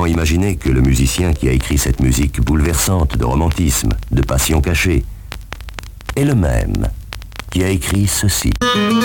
aisément imaginer que le musicien qui a écrit cette musique bouleversante de romantisme, de passion cachée, est le même qui a écrit ceci.